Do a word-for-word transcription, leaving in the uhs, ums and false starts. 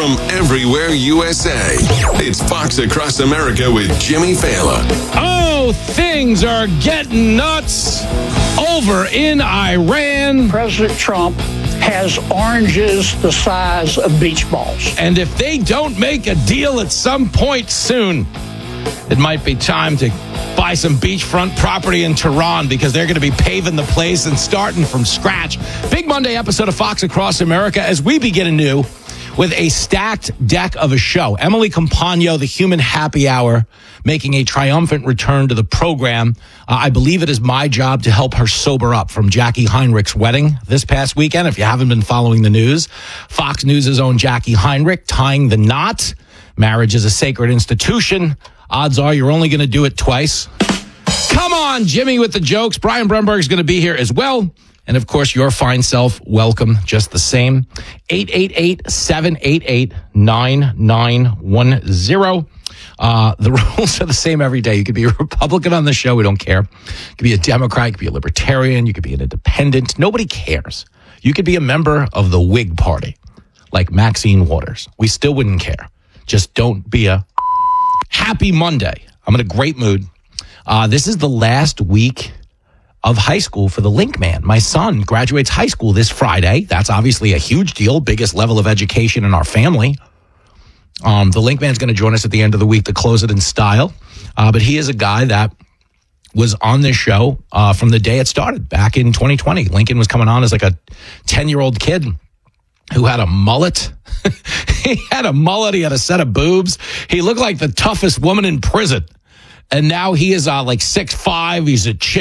from everywhere U S A. It's Fox Across America with Jimmy Fallon. Oh, things are getting nuts over in Iran. President Trump has oranges the size of beach balls. And if they don't make a deal at some point soon, it might be time to buy some beachfront property in Tehran because they're going to be paving the place and starting from scratch. Big Monday episode of Fox Across America as we begin anew with a stacked deck of a show. Emily Compagno, the human happy hour, making a triumphant return to the program. Uh, I believe it is my job to help her sober up from Jackie Heinrich's wedding this past weekend. If you haven't been following the news, Fox News' own Jackie Heinrich tying the knot. Marriage is a sacred institution. Odds are you're only going to do it twice. Come on, Jimmy, with the jokes. Brian Bremberg is going to be here as well. And, of course, your fine self, welcome just the same. eight eight eight, seven eight eight, nine nine one zero. Uh, the rules are the same every day. You could be a Republican on the show. We don't care. You could be a Democrat. You could be a Libertarian. You could be an independent. Nobody cares. You could be a member of the Whig Party, like Maxine Waters. We still wouldn't care. Just don't be a happy Monday. I'm in a great mood. Uh, this is the last week of high school for the Link Man. My son graduates high school this Friday. That's obviously a huge deal, biggest level of education in our family. Um, the Link Man's going to join us at the end of the week to close it in style. Uh, but he is a guy that was on this show uh, from the day it started back in twenty twenty. Lincoln was coming on as like a ten-year-old kid who had a mullet. He had a mullet. He had a set of boobs. He looked like the toughest woman in prison. And now he is uh, like six five. He's a chin.